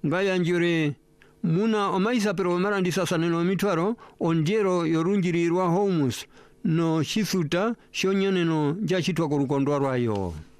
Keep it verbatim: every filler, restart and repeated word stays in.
ngaya njure muna omaisa pero marandi sasa neno mitwaro onjero yorunjirirwa homus no shisuta shonyene no jashitwa kurukondwa rwayo.